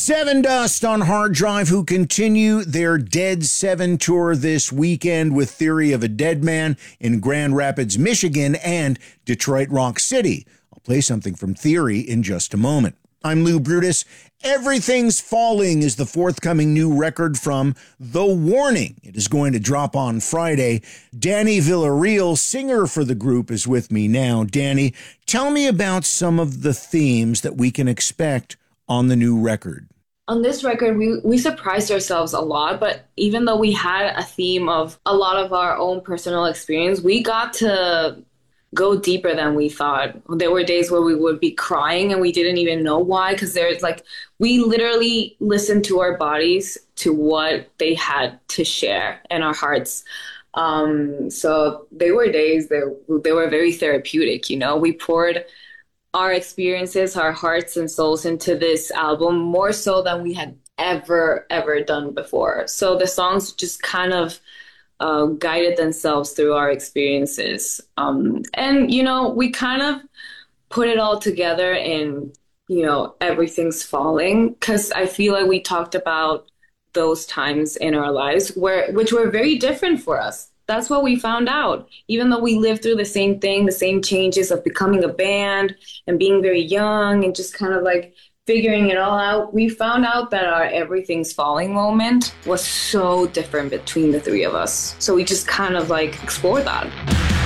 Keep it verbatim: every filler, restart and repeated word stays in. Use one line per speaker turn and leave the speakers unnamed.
Seven Dust on Hard Drive, who continue their Dead Seven tour this weekend with Theory of a Dead Man in Grand Rapids, Michigan, and Detroit Rock City. I'll play something from Theory in just a moment. I'm Lou Brutus. Everything's Falling is the forthcoming new record from The Warning. It is going to drop on Friday. Danny Villarreal, singer for the group, is with me now. Danny, tell me about some of the themes that we can expect on the new record.
On this record, we, we surprised ourselves a lot, but even though we had a theme of a lot of our own personal experience, we got to go deeper than we thought. There were days where we would be crying and we didn't even know why, because there's like, we literally listened to our bodies, to what they had to share, and our hearts. Um, so there were days that they were very therapeutic, you know, we poured our experiences, our hearts and souls into this album more so than we had ever, ever done before. So the songs just kind of uh, guided themselves through our experiences. Um, and, you know, we kind of put it all together in, you know, Everything's Falling, because I feel like we talked about those times in our lives where, which were very different for us. That's what we found out. Even though we lived through the same thing, the same changes of becoming a band and being very young and just kind of like figuring it all out, we found out that our Everything's Falling moment was so different between the three of us. So we just kind of like explored that.